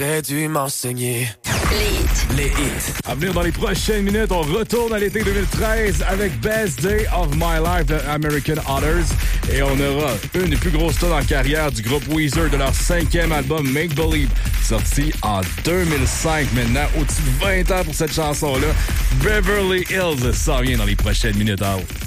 T'aurais dû m'enseigner. Les hits. À venir dans les prochaines minutes, on retourne à l'été 2013 avec Best Day of My Life de American Others. Et on aura une des plus grosses tonnes en carrière du groupe Weezer de leur 5e album Make Believe, sorti en 2005. Maintenant, au-dessus de 20 ans pour cette chanson-là. Beverly Hills s'en vient dans les prochaines minutes.